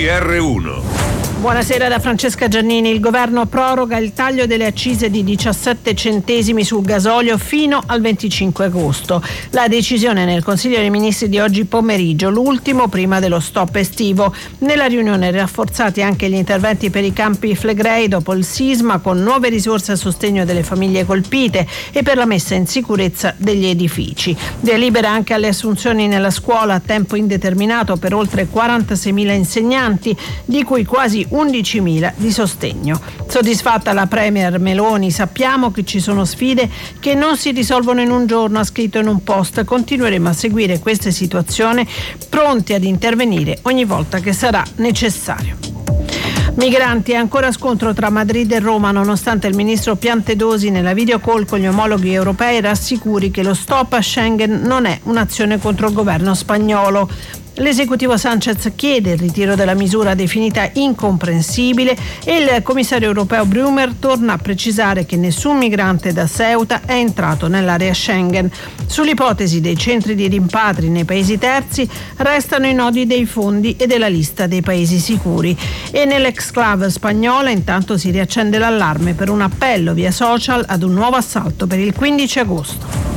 GR1. Buonasera da Francesca Giannini. Il governo proroga il taglio delle accise di 17 centesimi sul gasolio fino al 25 agosto. La decisione nel Consiglio dei Ministri di oggi pomeriggio, l'ultimo prima dello stop estivo. Nella riunione rafforzati anche gli interventi per i Campi Flegrei dopo il sisma, con nuove risorse a sostegno delle famiglie colpite e per la messa in sicurezza degli edifici. Via libera anche alle assunzioni nella scuola a tempo indeterminato per oltre 46.000 insegnanti, di cui quasi 11.000 di sostegno. Soddisfatta la Premier Meloni: sappiamo che ci sono sfide che non si risolvono in un giorno, ha scritto in un post. Continueremo a seguire queste situazioni, pronti ad intervenire ogni volta che sarà necessario. Migranti, ancora scontro tra Madrid e Roma, nonostante il ministro Piantedosi nella video call con gli omologhi europei rassicuri che lo stop a Schengen non è un'azione contro il governo spagnolo. L'esecutivo Sánchez chiede il ritiro della misura definita incomprensibile e il commissario europeo Brumer torna a precisare che nessun migrante da Ceuta è entrato nell'area Schengen. Sull'ipotesi dei centri di rimpatri nei paesi terzi restano i nodi dei fondi e della lista dei paesi sicuri. E nell'exclave spagnola intanto si riaccende l'allarme per un appello via social ad un nuovo assalto per il 15 agosto.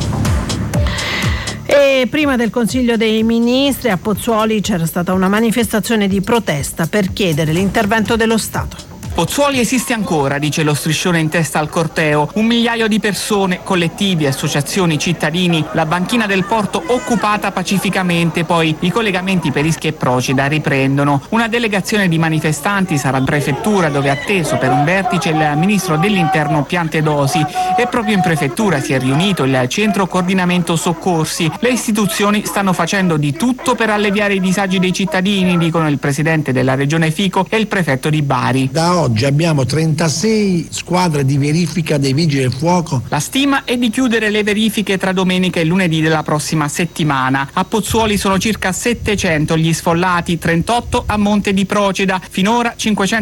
E prima del Consiglio dei Ministri a Pozzuoli c'era stata una manifestazione di protesta per chiedere l'intervento dello Stato. Pozzuoli esiste ancora, dice lo striscione in testa al corteo. 1 migliaio di persone, collettivi, associazioni, cittadini, la banchina del porto occupata pacificamente, poi i collegamenti per Ischia e Procida riprendono. Una delegazione di manifestanti sarà in prefettura, dove è atteso per un vertice il ministro dell'Interno Piantedosi, e proprio in prefettura si è riunito il centro coordinamento soccorsi. Le istituzioni stanno facendo di tutto per alleviare i disagi dei cittadini, dicono il presidente della regione Fico e il prefetto di Bari. Da oggi abbiamo 36 squadre di verifica dei vigili del fuoco. La stima è di chiudere le verifiche tra domenica e lunedì della prossima settimana. A Pozzuoli sono circa 700 gli sfollati, 38 a Monte di Procida. Finora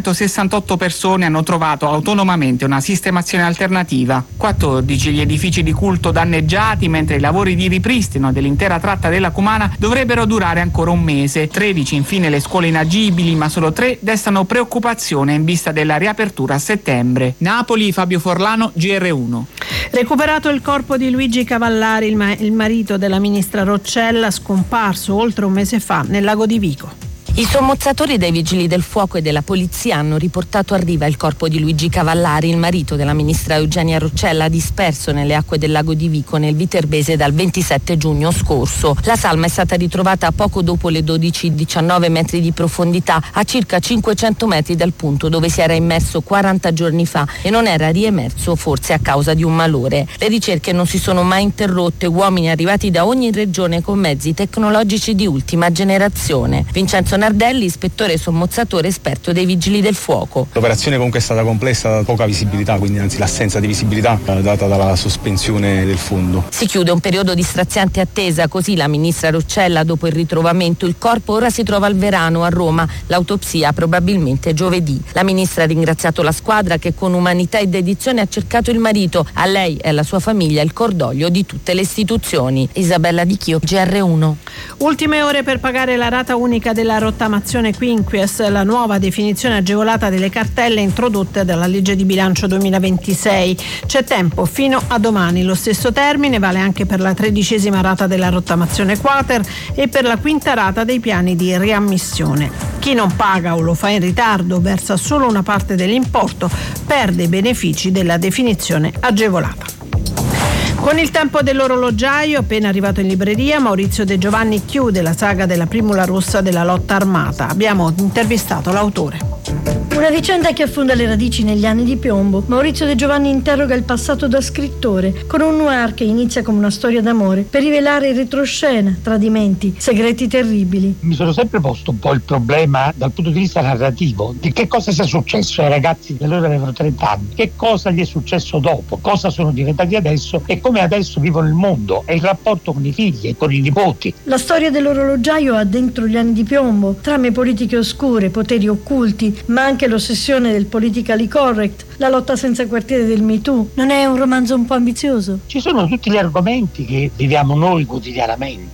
568 persone hanno trovato autonomamente una sistemazione alternativa. 14 gli edifici di culto danneggiati, mentre i lavori di ripristino dell'intera tratta della Cumana dovrebbero durare ancora un mese. 13 infine le scuole inagibili, ma solo 3 destano preoccupazione in vista della riapertura a settembre. Napoli, Fabio Forlano, GR1. Recuperato il corpo di Luigi Cavallari, il marito della ministra Roccella, scomparso oltre un mese fa nel lago di Vico. I sommozzatori dei vigili del fuoco e della polizia hanno riportato a riva il corpo di Luigi Cavallari, il marito della ministra Eugenia Roccella, disperso nelle acque del lago di Vico nel Viterbese dal 27 giugno scorso. La salma è stata ritrovata poco dopo le 12-19 metri di profondità, a circa 500 metri dal punto dove si era immerso 40 giorni fa e non era riemerso, forse a causa di un malore. Le ricerche non si sono mai interrotte, uomini arrivati da ogni regione con mezzi tecnologici di ultima generazione. Vincenzo Nardelli, ispettore sommozzatore esperto dei vigili del fuoco. L'operazione comunque è stata complessa, poca visibilità, quindi anzi l'assenza di visibilità data dalla sospensione del fondo. Si chiude un periodo di straziante attesa, così la ministra Roccella dopo il ritrovamento. Il corpo ora si trova al Verano a Roma, l'autopsia probabilmente giovedì. La ministra ha ringraziato la squadra che con umanità e dedizione ha cercato il marito. A lei e alla sua famiglia il cordoglio di tutte le istituzioni. Isabella Di Chio, GR1. Ultime ore per pagare la rata unica della rottamazione quinquies, la nuova definizione agevolata delle cartelle introdotte dalla legge di bilancio 2026. C'è tempo fino a domani. Lo stesso termine vale anche per la 13ª rata della rottamazione quater e per la 5ª rata dei piani di riammissione. Chi non paga o lo fa in ritardo versa solo una parte dell'importo, perde i benefici della definizione agevolata. Con il tempo dell'orologiaio, appena arrivato in libreria, Maurizio De Giovanni chiude la saga della primula rossa della lotta armata. Abbiamo intervistato l'autore. Una vicenda che affonda le radici negli anni di piombo. Maurizio De Giovanni interroga il passato da scrittore, con un noir che inizia come una storia d'amore, per rivelare in retroscena tradimenti, segreti terribili. Mi sono sempre posto un po' il problema dal punto di vista narrativo, di che cosa sia successo ai ragazzi che allora avevano 30 anni, che cosa gli è successo dopo, cosa sono diventati adesso e come adesso vivono il mondo e il rapporto con i figli e con i nipoti. La storia dell'orologiaio ha dentro gli anni di piombo, trame politiche oscure, poteri occulti, ma anche l'ossessione del politically correct, la lotta senza quartiere del Me Too. Non è un romanzo un po' ambizioso? Ci sono tutti gli argomenti che viviamo noi quotidianamente.